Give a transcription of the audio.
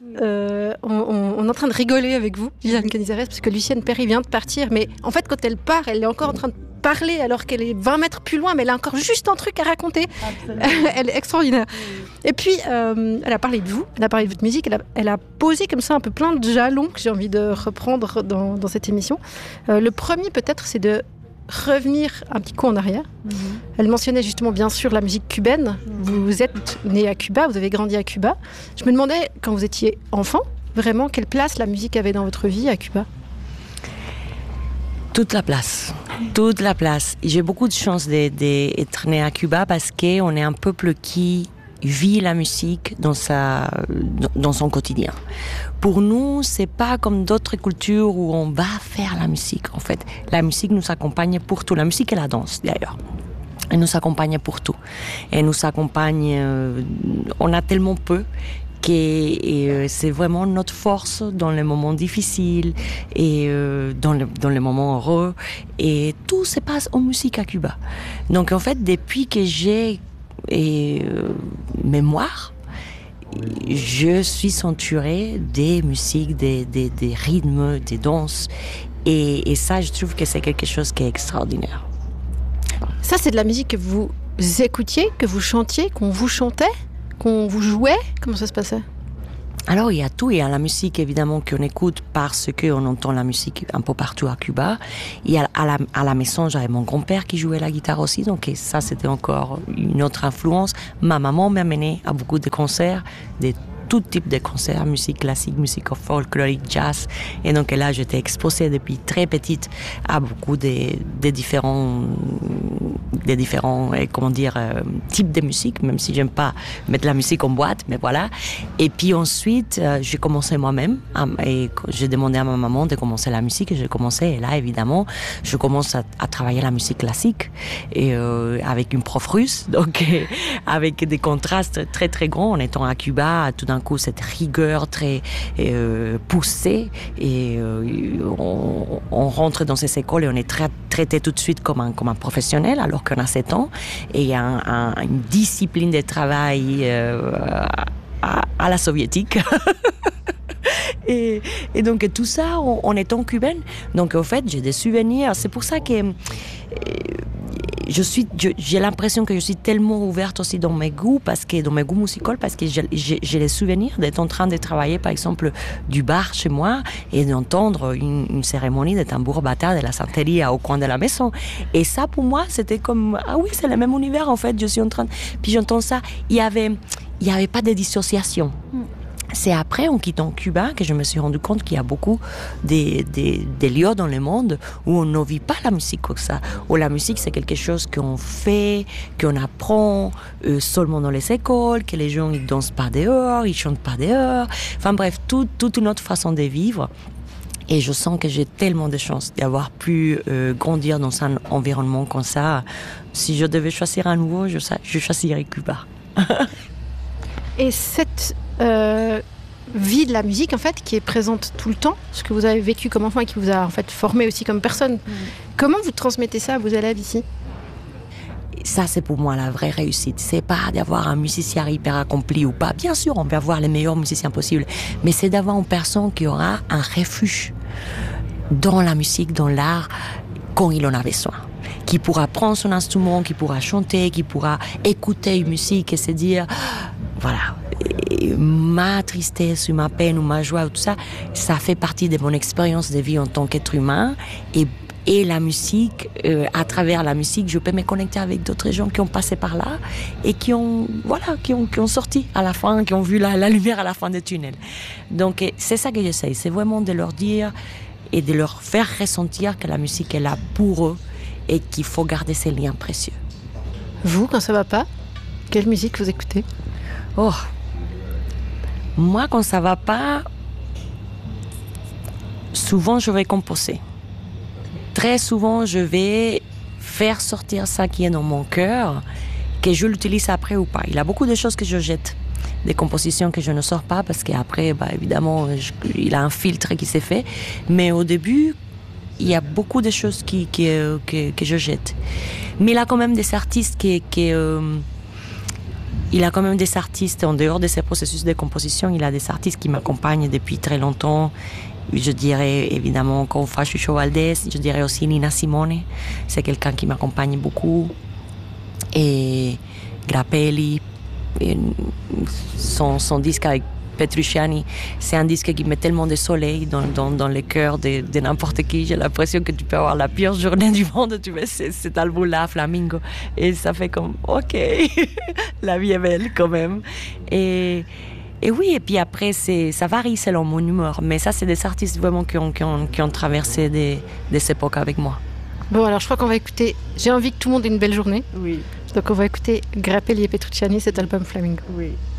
on est en train de rigoler avec vous, Liliane Canizares, parce que Lucienne Perry vient de partir, mais en fait, quand elle part, elle est encore en train de parler alors qu'elle est 20 mètres plus loin, mais elle a encore juste un truc à raconter. Elle est extraordinaire. Et puis, elle a parlé de vous, elle a parlé de votre musique, elle a posé comme ça un peu plein de jalons que j'ai envie de reprendre dans cette émission. Le premier, peut-être, c'est de revenir un petit coup en arrière. Elle mentionnait justement bien sûr la musique cubaine. Vous êtes né à Cuba, vous avez grandi à Cuba. Je me demandais, quand vous étiez enfant, vraiment quelle place la musique avait dans votre vie à Cuba? Toute la place. J'ai beaucoup de chance d'être né à Cuba parce qu'on est un peuple qui vit la musique dans son quotidien. Pour nous, c'est pas comme d'autres cultures où on va faire la musique. En fait, la musique nous accompagne pour tout. La musique et la danse, d'ailleurs. Elle nous accompagne pour tout. Elle nous accompagne... on a tellement peu que c'est vraiment notre force dans les moments difficiles et dans les moments heureux. Et tout se passe en musique à Cuba. Donc, en fait, depuis que j'ai mémoire, je suis ceinturée des musiques, des rythmes, des danses. Et ça, je trouve que c'est quelque chose qui est extraordinaire. Ça, c'est de la musique que vous écoutiez, que vous chantiez, qu'on vous chantait, qu'on vous jouait? Comment ça se passait? Alors, il y a tout. Il y a la musique, évidemment, qu'on écoute parce qu'on entend la musique un peu partout à Cuba. Il y a à la maison, j'avais mon grand-père qui jouait la guitare aussi. Donc, ça, c'était encore une autre influence. Ma maman m'a amené à beaucoup de concerts, de tout type de concerts, musique classique, musique folklorique, jazz. Et donc là, j'étais exposée depuis très petite à beaucoup de différents types de musique, même si j'aime pas mettre la musique en boîte, mais voilà. Et puis ensuite, j'ai commencé moi-même et j'ai demandé à ma maman de commencer la musique et j'ai commencé. Et là, évidemment, je commence à travailler la musique classique et avec une prof russe, donc avec des contrastes très très grands en étant à Cuba, tout d'un coup cette rigueur très poussée et on rentre dans ces écoles et on est traité tout de suite comme un professionnel alors qu'on a 7 ans et il y a une discipline de travail à la soviétique. Et donc tout ça en étant cubaine. Donc en fait j'ai des souvenirs. C'est pour ça que j'ai l'impression que je suis tellement ouverte aussi dans mes goûts musicaux parce que j'ai les souvenirs d'être en train de travailler par exemple du bar chez moi et d'entendre une cérémonie de tambour batteur de la santeria au coin de la maison. Et ça pour moi c'était comme ah oui c'est le même univers en fait. Je suis en train puis j'entends ça. Il y avait pas de dissociation. C'est après, en quittant Cuba, que je me suis rendu compte qu'il y a beaucoup des lieux dans le monde où on ne vit pas la musique comme ça. Où la musique, c'est quelque chose qu'on fait, qu'on apprend seulement dans les écoles, que les gens ne dansent pas dehors, ils ne chantent pas dehors. Enfin bref, toute une autre façon de vivre. Et je sens que j'ai tellement de chance d'avoir pu grandir dans un environnement comme ça. Si je devais choisir à nouveau, je choisirais Cuba. Et cette vie de la musique, en fait, qui est présente tout le temps, ce que vous avez vécu comme enfant et qui vous a en fait formé aussi comme personne, comment vous transmettez ça à vos élèves ici? Ça, c'est pour moi la vraie réussite. C'est pas d'avoir un musicien hyper accompli ou pas. Bien sûr, on peut avoir les meilleurs musiciens possibles, mais c'est d'avoir une personne qui aura un refuge dans la musique, dans l'art, quand il en a besoin. Qui pourra prendre son instrument, qui pourra chanter, qui pourra écouter une musique et se dire, voilà, ma tristesse, ma peine ou ma joie, tout ça, ça fait partie de mon expérience de vie en tant qu'être humain. Et la musique, à travers la musique, je peux me connecter avec d'autres gens qui ont passé par là et qui ont sorti à la fin, qui ont vu la lumière à la fin du tunnel. Donc c'est ça que j'essaie, c'est vraiment de leur dire et de leur faire ressentir que la musique est là pour eux et qu'il faut garder ces liens précieux. Vous, quand ça va pas, quelle musique vous écoutez? Oh, moi, quand ça va pas, souvent je vais composer. Très souvent, je vais faire sortir ça qui est dans mon cœur, que je l'utilise après ou pas. Il y a beaucoup de choses que je jette, des compositions que je ne sors pas parce qu'après, évidemment, il a un filtre qui s'est fait. Mais au début, il y a beaucoup de choses que je jette. Mais il y a quand même des artistes il a quand même des artistes, en dehors de ses processus de composition, il a des artistes qui m'accompagnent depuis très longtemps. Je dirais évidemment Confa Chucho Valdés, je dirais aussi Nina Simone, c'est quelqu'un qui m'accompagne beaucoup. Et Grappelli, et son disque avec Petrucciani, c'est un disque qui met tellement de soleil dans le cœur de n'importe qui. J'ai l'impression que tu peux avoir la pire journée du monde, tu mets cet album-là, Flamingo, et ça fait comme, ok, la vie est belle quand même. Et oui, et puis après, ça varie selon mon humeur, mais ça, c'est des artistes vraiment qui ont traversé des époques avec moi. Bon, alors je crois qu'on va écouter, j'ai envie que tout le monde ait une belle journée. Oui. Donc on va écouter Grappelli et Petrucciani, cet album Flamingo. Oui.